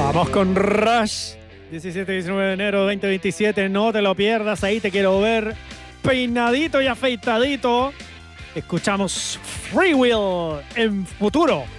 Vamos con Rush. 17-19 de enero 2027. No te lo pierdas. Ahí te quiero ver. Peinadito y afeitadito. Escuchamos Free Will en Futuro.